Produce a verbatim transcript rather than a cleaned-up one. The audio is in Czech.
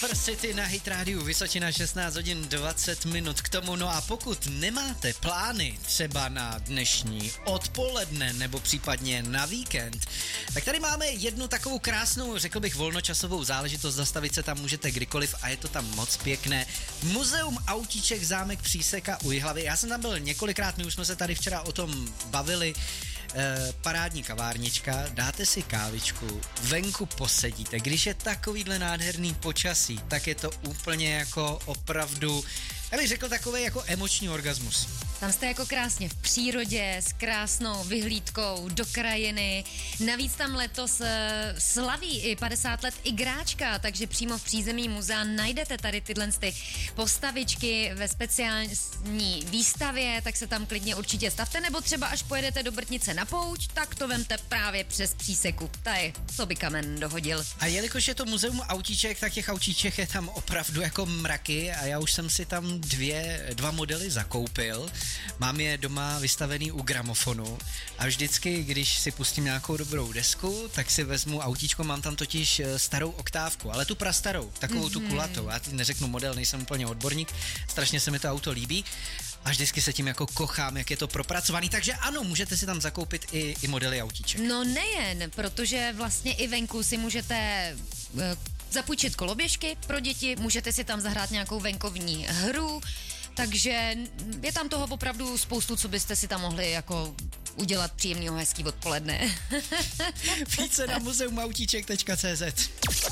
Surfer City na Hit Rádiu Vysočina, šestnáct hodin dvacet minut k tomu. No a pokud nemáte plány třeba na dnešní odpoledne nebo případně na víkend, tak tady máme jednu takovou krásnou, řekl bych, volnočasovou záležitost. Zastavit se tam můžete kdykoliv a je to tam moc pěkné. Muzeum autíček Zámek Příseka u Jihlavy. Já jsem tam byl několikrát, my už jsme se tady včera o tom bavili. E, parádní kavárnička, dáte si kávičku, venku posedíte, když je takovýhle nádherný počasí, tak je to úplně jako opravdu, já bych řekl, takový jako emoční orgasmus. Tam jste jako krásně v přírodě, s krásnou vyhlídkou do krajiny. Navíc tam letos uh, slaví i padesát let igráčka, takže přímo v přízemí muzea najdete tady tyhle ty postavičky ve speciální výstavě, tak se tam klidně určitě stavte, nebo třeba až pojedete do Brtnice na pouť, tak to vemte právě přes Příseku. Tady, co by kamen dohodil. A jelikož je to muzeum autíček, tak těch autíček je tam opravdu jako mraky a já už jsem si tam dvě, dva modely zakoupil. Mám je doma vystavený u gramofonu a vždycky, když si pustím nějakou dobrou desku, tak si vezmu autíčko, mám tam totiž starou oktávku, ale tu prastarou, takovou mm-hmm. tu kulatou. Já teď neřeknu model, nejsem úplně odborník, strašně se mi to auto líbí a vždycky se tím jako kochám, jak je to propracovaný, takže ano, můžete si tam zakoupit i, i modely autíček. No nejen, protože vlastně i venku si můžete uh, zapůjčit koloběžky pro děti, můžete si tam zahrát nějakou venkovní hru, takže je tam toho opravdu spoustu, co byste si tam mohli jako udělat příjemného hezký odpoledne. Více na muzeum autíček tečka cé zet.